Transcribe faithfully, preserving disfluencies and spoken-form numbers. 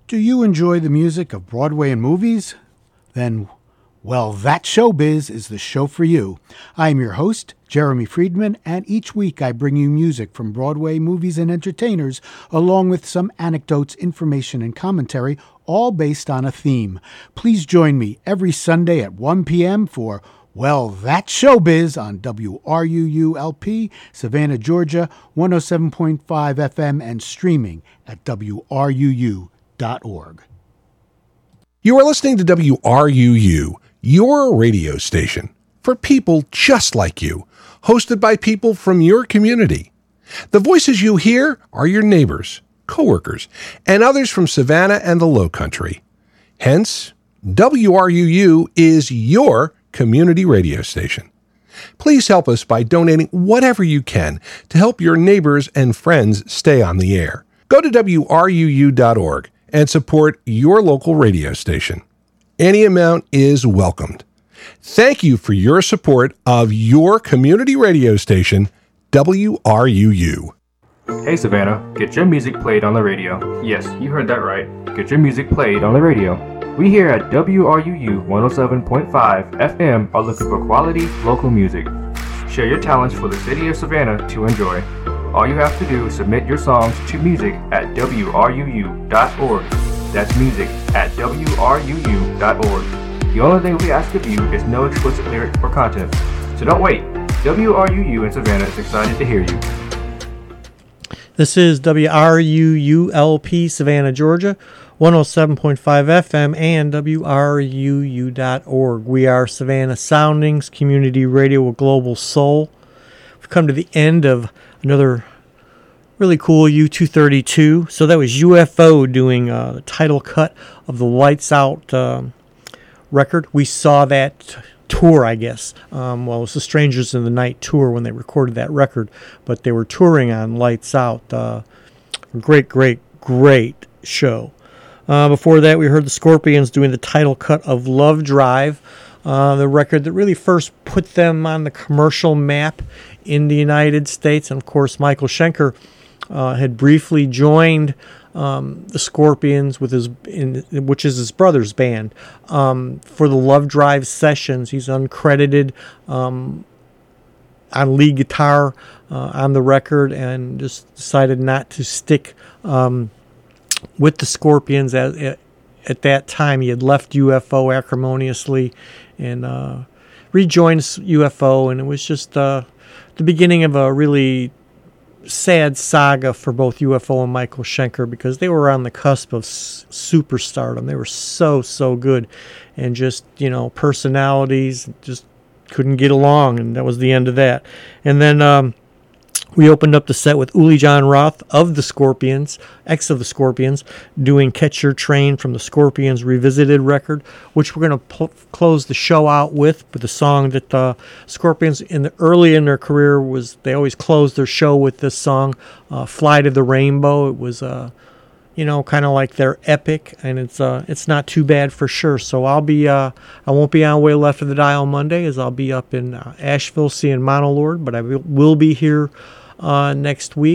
Do you enjoy the music of Broadway and movies? Then, well, That Showbiz is the show for you. I am your host, Jeremy Friedman, and each week I bring you music from Broadway, movies, and entertainers, along with some anecdotes, information, and commentary, all based on a theme. Please join me every Sunday at one p.m. for Well, That Showbiz on W R U U L P, Savannah, Georgia, one oh seven point five F M, and streaming at W R U U dot org. You are listening to W R U U, your radio station, for people just like you, hosted by people from your community. The voices you hear are your neighbors, coworkers, and others from Savannah and the Lowcountry. Hence, W R U U is your community radio station. Please help us by donating whatever you can to help your neighbors and friends stay on the air. Go to W R U U dot org and support your local radio station. Any amount is welcomed. Thank you for your support of your community radio station, W R U U. Hey Savannah, get your music played on the radio. Yes, you heard that right. Get your music played on the radio. We here at W R U U one oh seven point five F M are looking for quality local music. Share your talents for the city of Savannah to enjoy. All you have to do is submit your songs to music at W R U U dot org. That's music at W R U U dot org. The only thing we ask of you is no explicit lyric or content. So don't wait. W R U U in Savannah is excited to hear you. This is W R U U L P Savannah, Georgia, one oh seven point five F M and W R U U dot org. We are Savannah Soundings, community radio with global soul. We've come to the end of another really cool U two thirty-two. So that was U F O doing uh, the title cut of the Lights Out um, record. We saw that tour, I guess. Um, well, it was the Strangers in the Night tour when they recorded that record, but they were touring on Lights Out. Uh, great, great, great show. Uh, before that, we heard the Scorpions doing the title cut of Love Drive, uh, the record that really first put them on the commercial map in the United States. And of course, Michael Schenker uh, had briefly joined um, the Scorpions, with his, in, which is his brother's band, um, for the Love Drive sessions. He's uncredited um, on lead guitar uh, on the record, and just decided not to stick um, with the Scorpions at, at, at that time. He had left U F O acrimoniously and uh, rejoined U F O, and it was just uh, the beginning of a really sad saga for both U F O and Michael Schenker, because they were on the cusp of s- superstardom. They were so, so good, and just, you know, personalities just couldn't get along, and that was the end of that. And then um, we opened up the set with Uli John Roth of the Scorpions, ex of the Scorpions, doing Catch Your Train from the Scorpions Revisited record, which we're going to pl- close the show out with, with a song that uh, Scorpions in the early in their career was, they always closed their show with this song, uh, Fly to the Rainbow. It was, uh, you know, kind of like their epic, and it's uh, it's not too bad for sure. So I'll be, uh, I won't be on Way Left of the Dial Monday, as I'll be up in uh, Asheville seeing Monolord, but I will, will be here uh, next week.